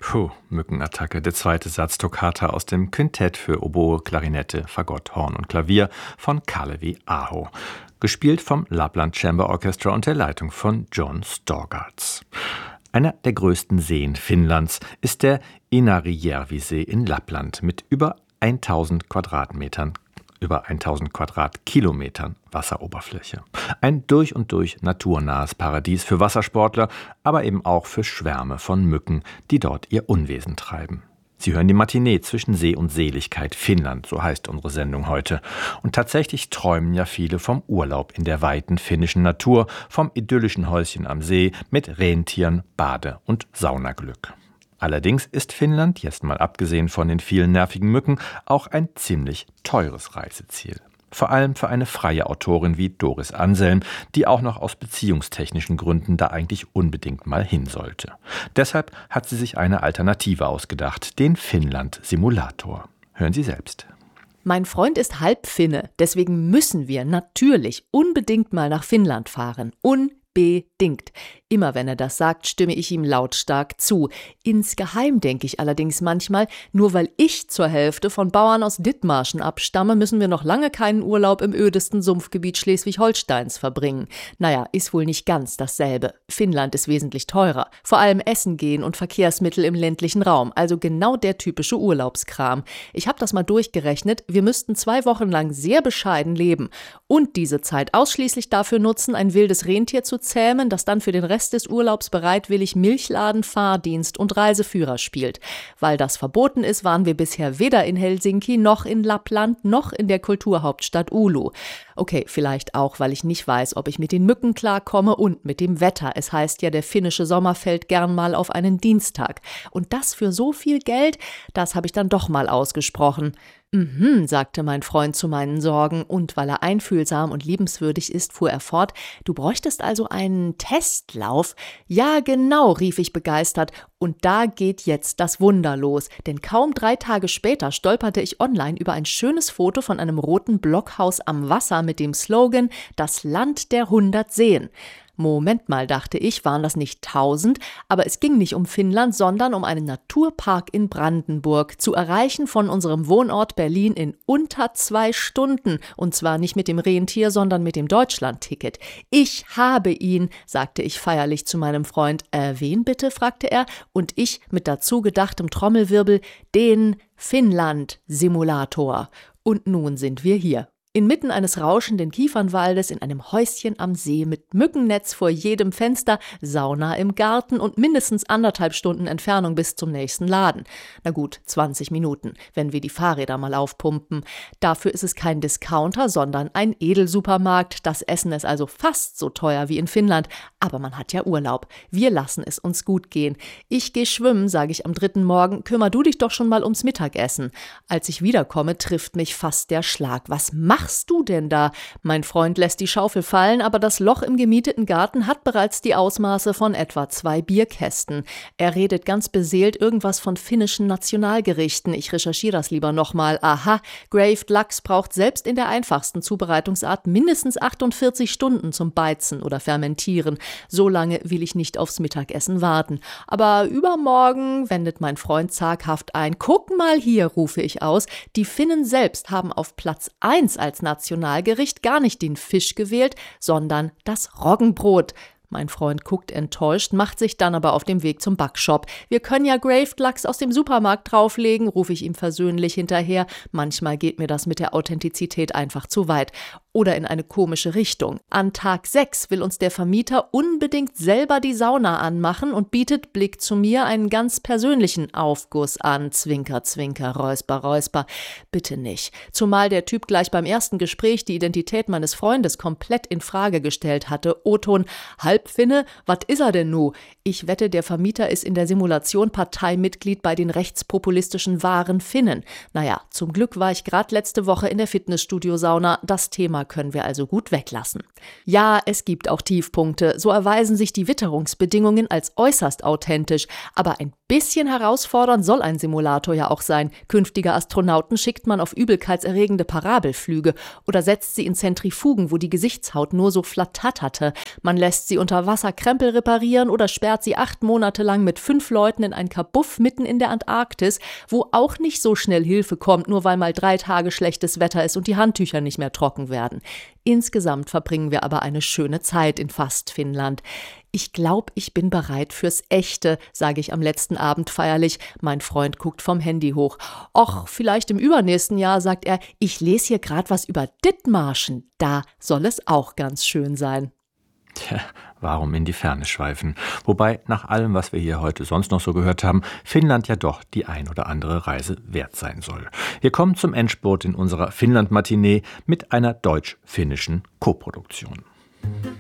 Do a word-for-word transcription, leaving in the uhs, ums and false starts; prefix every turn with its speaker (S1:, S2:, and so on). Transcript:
S1: Puh, Mückenattacke. Der zweite Satz Toccata aus dem Quintett für Oboe, Klarinette, Fagott, Horn und Klavier von Kalevi Aho. Gespielt vom Lapland Chamber Orchestra unter Leitung von John Storgats. Einer der größten Seen Finnlands ist der Inarijärvi-See in Lappland mit über tausend Quadratmetern, über tausend Quadratkilometern Wasseroberfläche. Ein durch und durch naturnahes Paradies für Wassersportler, aber eben auch für Schwärme von Mücken, die dort ihr Unwesen treiben. Sie hören die Matinee zwischen See und Seligkeit Finnland, so heißt unsere Sendung heute. Und tatsächlich träumen ja viele vom Urlaub in der weiten finnischen Natur, vom idyllischen Häuschen am See mit Rentieren, Bade- und Saunaglück. Allerdings ist Finnland, jetzt mal abgesehen von den vielen nervigen Mücken, auch ein ziemlich teures Reiseziel. Vor allem für eine freie Autorin wie Doris Anselm, die auch noch aus beziehungstechnischen Gründen da eigentlich unbedingt mal hin sollte. Deshalb hat sie sich eine Alternative ausgedacht, den Finnland-Simulator. Hören Sie selbst.
S2: Mein Freund ist Halbfinne, deswegen müssen wir natürlich unbedingt mal nach Finnland fahren. Unbedingt. Immer wenn er das sagt, stimme ich ihm lautstark zu. Insgeheim denke ich allerdings manchmal, nur weil ich zur Hälfte von Bauern aus Dithmarschen abstamme, müssen wir noch lange keinen Urlaub im ödesten Sumpfgebiet Schleswig-Holsteins verbringen. Naja, ist wohl nicht ganz dasselbe. Finnland ist wesentlich teurer. Vor allem Essen gehen und Verkehrsmittel im ländlichen Raum. Also genau der typische Urlaubskram. Ich habe das mal durchgerechnet. Wir müssten zwei Wochen lang sehr bescheiden leben. Und diese Zeit ausschließlich dafür nutzen, ein wildes Rentier zu zähmen, das dann für den Rest des Urlaubs bereitwillig Milchladen, Fahrdienst und Reiseführer spielt. Weil das verboten ist, waren wir bisher weder in Helsinki noch in Lappland noch in der Kulturhauptstadt Oulu. Okay, vielleicht auch, weil ich nicht weiß, ob ich mit den Mücken klarkomme und mit dem Wetter. Es heißt ja, der finnische Sommer fällt gern mal auf einen Dienstag. Und das für so viel Geld, das habe ich dann doch mal ausgesprochen. Mhm, sagte mein Freund zu meinen Sorgen, und weil er einfühlsam und liebenswürdig ist, fuhr er fort, du bräuchtest also einen Testlauf? Ja, genau, rief ich begeistert, und da geht jetzt das Wunder los, denn kaum drei Tage später stolperte ich online über ein schönes Foto von einem roten Blockhaus am Wasser mit dem Slogan »Das Land der hundert Seen«. Moment mal, dachte ich, waren das nicht tausend? Aber es ging nicht um Finnland, sondern um einen Naturpark in Brandenburg, zu erreichen von unserem Wohnort Berlin in unter zwei Stunden. Und zwar nicht mit dem Rentier, sondern mit dem Deutschland-Ticket. Ich habe ihn, sagte ich feierlich zu meinem Freund. Äh, wen bitte, fragte er. Und ich mit dazu gedachtem Trommelwirbel, den Finnland-Simulator. Und nun sind wir hier. Inmitten eines rauschenden Kiefernwaldes, in einem Häuschen am See mit Mückennetz vor jedem Fenster, Sauna im Garten und mindestens anderthalb Stunden Entfernung bis zum nächsten Laden. Na gut, zwanzig Minuten, wenn wir die Fahrräder mal aufpumpen. Dafür ist es kein Discounter, sondern ein Edelsupermarkt. Das Essen ist also fast so teuer wie in Finnland, aber man hat ja Urlaub. Wir lassen es uns gut gehen. Ich gehe schwimmen, sage ich am dritten Morgen, kümmer du dich doch schon mal ums Mittagessen. Als ich wiederkomme, trifft mich fast der Schlag. Was machst machst du denn da? Mein Freund lässt die Schaufel fallen, aber das Loch im gemieteten Garten hat bereits die Ausmaße von etwa zwei Bierkästen. Er redet ganz beseelt irgendwas von finnischen Nationalgerichten. Ich recherchiere das lieber nochmal. Aha, Graved Lachs braucht selbst in der einfachsten Zubereitungsart mindestens achtundvierzig Stunden zum Beizen oder Fermentieren. So lange will ich nicht aufs Mittagessen warten. Aber übermorgen wendet mein Freund zaghaft ein. Guck mal hier, rufe ich aus. Die Finnen selbst haben auf Platz eins als Nationalgericht gar nicht den Fisch gewählt, sondern das Roggenbrot. Mein Freund guckt enttäuscht, macht sich dann aber auf dem Weg zum Backshop. Wir können ja Graved Lachs aus dem Supermarkt drauflegen, rufe ich ihm versöhnlich hinterher. Manchmal geht mir das mit der Authentizität einfach zu weit. Oder in eine komische Richtung. An Tag sechs will uns der Vermieter unbedingt selber die Sauna anmachen und bietet, Blick zu mir, einen ganz persönlichen Aufguss an. Zwinker, zwinker, räusper, räusper. Bitte nicht. Zumal der Typ gleich beim ersten Gespräch die Identität meines Freundes komplett in Frage gestellt hatte. O-Ton, Halbfinne, wat is er denn nu? Ich wette, der Vermieter ist in der Simulation Parteimitglied bei den rechtspopulistischen wahren Finnen. Naja, zum Glück war ich gerade letzte Woche in der Fitnessstudio-Sauna. Das Thema können wir also gut weglassen. Ja, es gibt auch Tiefpunkte. So erweisen sich die Witterungsbedingungen als äußerst authentisch. Aber ein bisschen herausfordernd soll ein Simulator ja auch sein. Künftige Astronauten schickt man auf übelkeitserregende Parabelflüge oder setzt sie in Zentrifugen, wo die Gesichtshaut nur so flatterte. Man lässt sie unter Wasser Krempel reparieren oder sperrt sie acht Monate lang mit fünf Leuten in ein Kabuff mitten in der Antarktis, wo auch nicht so schnell Hilfe kommt, nur weil mal drei Tage schlechtes Wetter ist und die Handtücher nicht mehr trocken werden. Insgesamt verbringen wir aber eine schöne Zeit in fast Finnland. Ich glaube, ich bin bereit fürs Echte, sage ich am letzten Abend feierlich. Mein Freund guckt vom Handy hoch. Och, vielleicht im übernächsten Jahr, sagt er, ich lese hier gerade was über Dithmarschen. Da soll es auch ganz schön sein.
S1: Tja, warum in die Ferne schweifen? Wobei, nach allem, was wir hier heute sonst noch so gehört haben, Finnland ja doch die ein oder andere Reise wert sein soll. Wir kommen zum Endspurt in unserer Finnland-Matinee mit einer deutsch-finnischen Koproduktion.